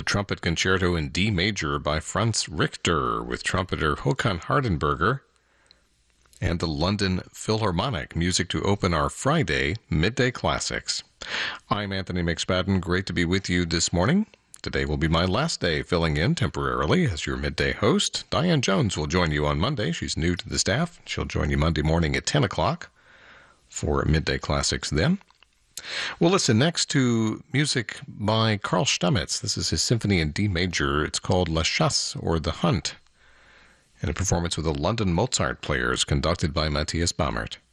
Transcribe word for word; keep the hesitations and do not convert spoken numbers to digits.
Trumpet Concerto in D Major by Franz Richter with trumpeter Håkan Hardenberger, and the London Philharmonic, music to open our Friday Midday Classics. I'm Anthony McSpadden. Great to be with you this morning. Today will be my last day filling in temporarily as your midday host. Diane Jones will join you on Monday. She's new to the staff. She'll join you Monday morning at ten o'clock for Midday Classics then. We'll listen next to music by Carl Stamitz. This is his symphony in D major. It's called La Chasse, or The Hunt, in a performance with the London Mozart Players conducted by Matthias Baumert.